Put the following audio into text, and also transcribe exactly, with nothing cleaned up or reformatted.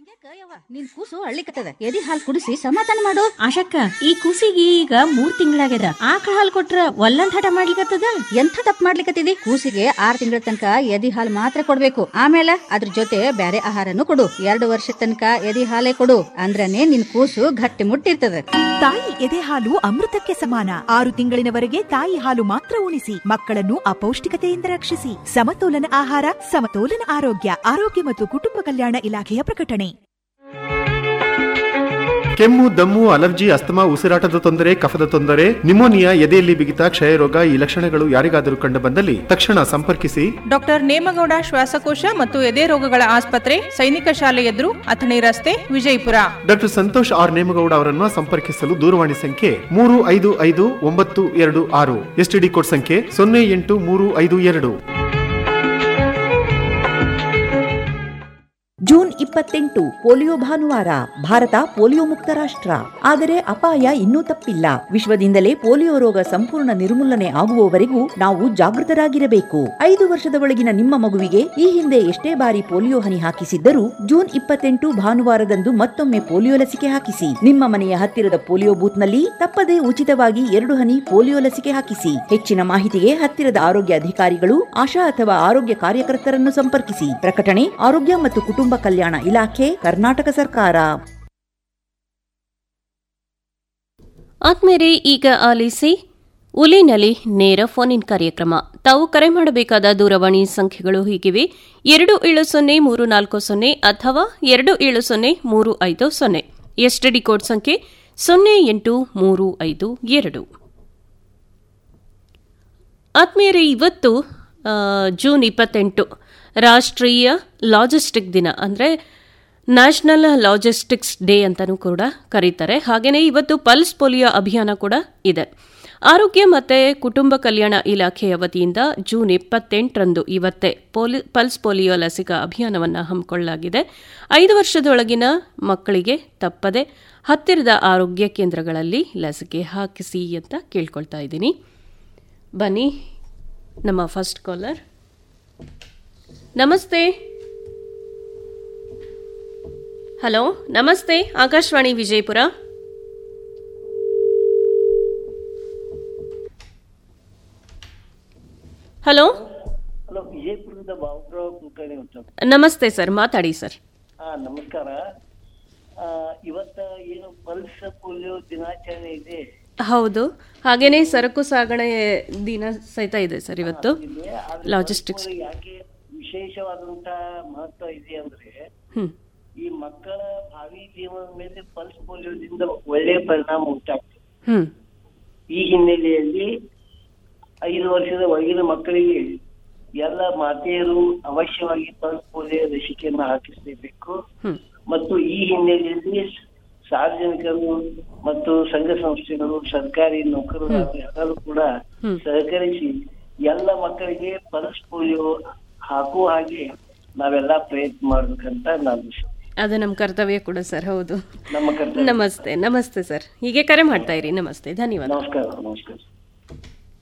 ನಿನ್ ಕೂಸು ಅಳ್ಳಿಕತ್ತದ, ಎದಿ ಹಾಲ್ ಕುಡಿಸಿ ಸಮಾಧಾನ ಮಾಡು. ಆಶಕ್ಕ, ಈ ಕೂಸಿಗೆ ಈಗ ಮೂರ್ ತಿಂಗಳಾಗ್ಯದ. ಆಕಳ ಹಾಲ್ ಕೊಟ್ರ ಒಲ್ಲಂದ್ ಹಠ ಮಾಡ್ಲಿಕತ್ತದ. ಎಂಥ ತಪ್ಪು ಮಾಡ್ಲಿಕತ್ತಿದಿ? ಕೂಸಿಗೆ ಆರ್ ತಿಂಗಳ ತನಕ ಎದಿ ಹಾಲ್ ಮಾತ್ರ ಕೊಡ್ಬೇಕು. ಆಮೇಲೆ ಅದ್ರ ಜೊತೆ ಬ್ಯಾರೆ ಆಹಾರನು ಕೊಡು. ಎರಡು ವರ್ಷ ತನಕ ಎದಿ ಹಾಲೇ ಕೊಡು, ಅಂದ್ರನೇ ನಿನ್ ಕೂಸು ಗಟ್ಟಿ ಮುಟ್ಟಿರ್ತದ. ತಾಯಿ ಎದೆ ಹಾಲು ಅಮೃತಕ್ಕೆ ಸಮಾನ. ಆರು ತಿಂಗಳಿನವರೆಗೆ ತಾಯಿ ಹಾಲು ಮಾತ್ರ ಉಣಿಸಿ, ಮಕ್ಕಳನ್ನು ಅಪೌಷ್ಟಿಕತೆಯಿಂದ ರಕ್ಷಿಸಿ. ಸಮತೋಲನ ಆಹಾರ, ಸಮತೋಲನ ಆರೋಗ್ಯ. ಆರೋಗ್ಯ ಮತ್ತು ಕುಟುಂಬ ಕಲ್ಯಾಣ ಇಲಾಖೆಯ ಪ್ರಕಟಣೆ. ಕೆಮ್ಮು, ದಮ್ಮು, ಅಲರ್ಜಿ, ಅಸ್ತಮಾ, ಉಸಿರಾಟದ ತೊಂದರೆ, ಕಫದ ತೊಂದರೆ, ನಿಮೋನಿಯಾ, ಎದೆಯಲ್ಲಿ ಬಿಗಿತ, ಕ್ಷಯರೋಗ ಈ ಲಕ್ಷಣಗಳು ಯಾರಿಗಾದರೂ ಕಂಡು ಬಂದಲ್ಲಿ ತಕ್ಷಣ ಸಂಪರ್ಕಿಸಿ ಡಾಕ್ಟರ್ ನೇಮಗೌಡ ಶ್ವಾಸಕೋಶ ಮತ್ತು ಎದೆ ರೋಗಗಳ ಆಸ್ಪತ್ರೆ, ಸೈನಿಕ ಶಾಲೆ ಎದುರು, ಅಥಣಿ ರಸ್ತೆ, ವಿಜಯಪುರ. ಡಾಕ್ಟರ್ ಸಂತೋಷ್ ಆರ್ ನೇಮಗೌಡ ಅವರನ್ನು ಸಂಪರ್ಕಿಸಲು ದೂರವಾಣಿ ಸಂಖ್ಯೆ ಮೂರು ಐದು ಐದು ಒಂಬತ್ತು ಎರಡು ಆರು, ಎಸ್ಟಿಡಿ ಕೋಡ್ ಸಂಖ್ಯೆ ಸೊನ್ನೆ ಎಂಟು ಮೂರು ಐದು ಎರಡು. ಜೂನ್ ಇಪ್ಪತ್ತೆಂಟು ಪೋಲಿಯೋ ಭಾನುವಾರ. ಭಾರತ ಪೋಲಿಯೋ ಮುಕ್ತ ರಾಷ್ಟ್ರ. ಆದರೆ ಅಪಾಯ ಇನ್ನೂ ತಪ್ಪಿಲ್ಲ. ವಿಶ್ವದಿಂದಲೇ ಪೋಲಿಯೋ ರೋಗ ಸಂಪೂರ್ಣ ನಿರ್ಮೂಲನೆ ಆಗುವವರೆಗೂ ನಾವು ಜಾಗೃತರಾಗಿರಬೇಕು. ಐದು ವರ್ಷದ ಒಳಗಿನ ನಿಮ್ಮ ಮಗುವಿಗೆ ಈ ಹಿಂದೆ ಎಷ್ಟೇ ಬಾರಿ ಪೋಲಿಯೋ ಹನಿ ಹಾಕಿಸಿದ್ದರೂ ಜೂನ್ ಇಪ್ಪತ್ತೆಂಟು ಭಾನುವಾರದಂದು ಮತ್ತೊಮ್ಮೆ ಪೋಲಿಯೋ ಲಸಿಕೆ ಹಾಕಿಸಿ. ನಿಮ್ಮ ಮನೆಯ ಹತ್ತಿರದ ಪೋಲಿಯೋ ಬೂತ್ನಲ್ಲಿ ತಪ್ಪದೇ ಉಚಿತವಾಗಿ ಎರಡು ಹನಿ ಪೋಲಿಯೋ ಲಸಿಕೆ ಹಾಕಿಸಿ. ಹೆಚ್ಚಿನ ಮಾಹಿತಿಗೆ ಹತ್ತಿರದ ಆರೋಗ್ಯ ಅಧಿಕಾರಿಗಳು, ಆಶಾ ಅಥವಾ ಆರೋಗ್ಯ ಕಾರ್ಯಕರ್ತರನ್ನು ಸಂಪರ್ಕಿಸಿ. ಪ್ರಕಟಣೆ ಆರೋಗ್ಯ ಮತ್ತು ಕುಟುಂಬ ಕಲ್ಯಾಣ ಇಲಾಖೆ, ಕರ್ನಾಟಕ ಸರ್ಕಾರ. ಆತ್ಮೇರೆ ಈಗ ಆಲಿಸಿ ಉಲಿನಲ್ಲಿ ನೇರ ಫೋನ್ ಇನ್ ಕಾರ್ಯಕ್ರಮ. ತಾವು ಕರೆ ಮಾಡಬೇಕಾದ ದೂರವಾಣಿ ಸಂಖ್ಯೆಗಳು ಹೀಗಿವೆ: ಎರಡು ಏಳು ಸೊನ್ನೆ ಮೂರು ನಾಲ್ಕು ಸೊನ್ನೆ ಅಥವಾ ಎರಡು ಏಳು ಸೊನ್ನೆ ಮೂರು ಐದು ಸೊನ್ನೆ. ಎಸ್ಟಿಡಿ ಕೋಡ್ ಸಂಖ್ಯೆ ಸೊನ್ನೆ ಎಂಟು ಮೂರು ಐದು ಎರಡು. ಆತ್ಮೇರೆ, ಇವತ್ತು ಜೂನ್ ಇಪ್ಪತ್ತೆಂಟು ರಾಷ್ಟ್ರೀಯ ಲಾಜಿಸ್ಟಿಕ್ ದಿನ, ಅಂದರೆ ನ್ಯಾಷನಲ್ ಲಾಜಿಸ್ಟಿಕ್ಸ್ ಡೇ ಅಂತಲೂ ಕೂಡ ಕರೀತಾರೆ. ಹಾಗೆಯೇ ಇವತ್ತು ಪಲ್ಸ್ ಪೋಲಿಯೋ ಅಭಿಯಾನ ಕೂಡ ಇದೆ. ಆರೋಗ್ಯ ಮತ್ತು ಕುಟುಂಬ ಕಲ್ಯಾಣ ಇಲಾಖೆಯ ವತಿಯಿಂದ ಜೂನ್ ಇಪ್ಪತ್ತೆಂಟರಂದು ಇವತ್ತೇ ಪೋಲಿ ಪಲ್ಸ್ ಪೋಲಿಯೋ ಲಸಿಕಾ ಅಭಿಯಾನವನ್ನು ಹಮ್ಮಿಕೊಳ್ಳಲಾಗಿದೆ. ಐದು ವರ್ಷದೊಳಗಿನ ಮಕ್ಕಳಿಗೆ ತಪ್ಪದೆ ಹತ್ತಿರದ ಆರೋಗ್ಯ ಕೇಂದ್ರಗಳಲ್ಲಿ ಲಸಿಕೆ ಹಾಕಿಸಿ ಅಂತ ಕೇಳ್ಕೊಳ್ತಾ ಇದ್ದೀನಿ. ಬನ್ನಿ, ನಮ್ಮ ಫಸ್ಟ್ ಕಾಲರ್. ನಮಸ್ತೆ. ಹಲೋ, ನಮಸ್ತೆ, ಆಕಾಶವಾಣಿ ವಿಜಯಪುರ. ಹಲೋ, ವಿಜಯಪುರದ ಬಾಬುರಾವ್ ಕುಲಕರ್ಣಿ. ನಮಸ್ತೆ ಸರ್, ಮಾತಾಡಿ ಸರ್. ಹಾ, ನಮಸ್ಕಾರ. ಇವತ್ತ ಏನು ಪಲ್ಸ್ ಪೋಲಿಯೋ ದಿನಾಚರಣೆ ಇದೆ. ಹೌದು, ಹಾಗೇನೆ ಸರಕು ಸಾಗಣೆ ದಿನ ಸಹಿತ ಇದೆ ಸರ್ ಇವತ್ತು. ಲಾಜಿಸ್ಟಿಕ್ಸ್ ಯಾಕೆ ವಿಶೇಷವಾದಂತಹ ಮಹತ್ವ ಇದೆ ಅಂದ್ರೆ, ಈ ಮಕ್ಕಳ ಭಾವಿ ಜೀವನದ ಮೇಲೆ ಪಲ್ಸ್ ಪೋಲಿಯೋದಿಂದ ಒಳ್ಳೆಯ ಪರಿಣಾಮ ಉಂಟಾಗ್ತದೆ. ಈ ಹಿನ್ನೆಲೆಯಲ್ಲಿ ಐದು ವರ್ಷದ ಒಳಗಿನ ಮಕ್ಕಳಿಗೆ ಎಲ್ಲ ಮಾತೆಯರು ಅವಶ್ಯವಾಗಿ ಪಲ್ಸ್ ಪೋಲಿಯೋ ಲಸಿಕೆಯನ್ನು ಹಾಕಿಸಲೇಬೇಕು. ಮತ್ತು ಈ ಹಿನ್ನೆಲೆಯಲ್ಲಿ ಸಾರ್ವಜನಿಕರು ಮತ್ತು ಸಂಘ ಸಂಸ್ಥೆಗಳು, ಸರ್ಕಾರಿ ನೌಕರರು ಎಲ್ಲರೂ ಕೂಡ ಸಹಕರಿಸಿ ಎಲ್ಲ ಮಕ್ಕಳಿಗೆ ಪಲ್ಸ್ ಪೋಲಿಯೋ ಹಾಕುವ ಹಾಗೆ ನಾವೆಲ್ಲ ಪ್ರಯತ್ನ ಮಾಡ್ಬೇಕಂತ ನಾನು. ಅದು ನಮ್ಮ ಕರ್ತವ್ಯ ಕೂಡ ಸರ್. ಹೌದು, ನಮ್ಮ ಕರ್ತವ್ಯ. ನಮಸ್ತೆ. ನಮಸ್ತೆ ಸರ್, ಹೀಗೆ ಕರೆ ಮಾಡ್ತಾ ಇರಿ. ನಮಸ್ತೆ, ಧನ್ಯವಾದ. ನಮಸ್ಕಾರ. ನಮಸ್ಕಾರ.